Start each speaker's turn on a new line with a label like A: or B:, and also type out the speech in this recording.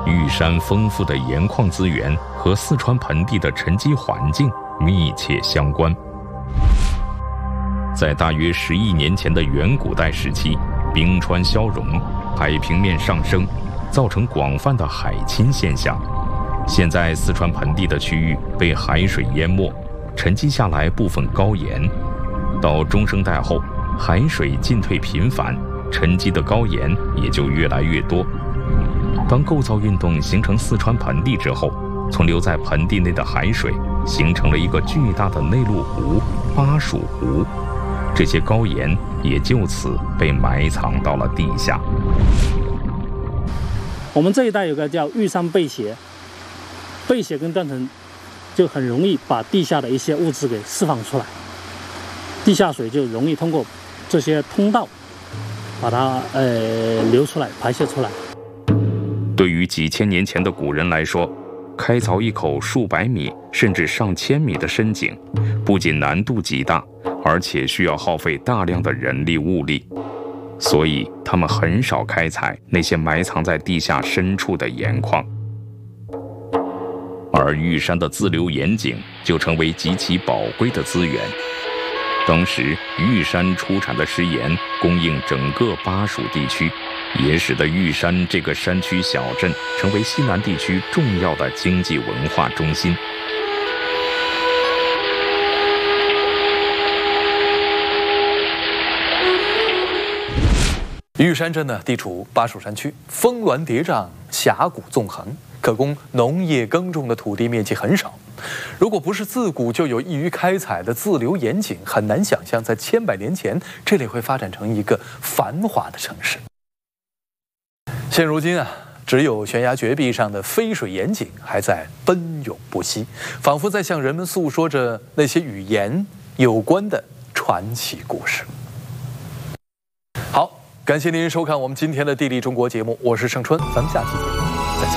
A: 玉山丰富的盐矿资源和四川盆地的沉积环境密切相关。在大约10亿年前的远古代时期，冰川消融，海平面上升，造成广泛的海侵现象。现在四川盆地的区域被海水淹没，沉积下来部分高盐。到中生代后，海水进退频繁，沉积的高盐也就越来越多。当构造运动形成四川盆地之后，存留在盆地内的海水形成了一个巨大的内陆湖——巴蜀湖，这些高盐也就此被埋藏到了地下。
B: 我们这一带有个叫玉山背斜，背斜跟断层就很容易把地下的一些物质给释放出来，地下水就容易通过这些通道把它流出来、排泄出来。
A: 对于几千年前的古人来说，开凿一口数百米甚至上千米的深井，不仅难度极大，而且需要耗费大量的人力物力，所以他们很少开采那些埋藏在地下深处的盐矿。而玉山的自流盐井就成为极其宝贵的资源。当时玉山出产的食盐供应整个巴蜀地区，也使得玉山这个山区小镇成为西南地区重要的经济文化中心。
C: 玉山镇呢，地处巴蜀山区，峰峦叠嶂，峡谷纵横，可供农业耕种的土地面积很少。如果不是自古就有易于开采的自流盐井，很难想象在千百年前这里会发展成一个繁华的城市。现如今啊，只有悬崖绝壁上的飞水盐井还在奔涌不息，仿佛在向人们诉说着那些与盐有关的传奇故事。好，感谢您收看我们今天的《地理中国》节目，我是盛春，咱们下期见。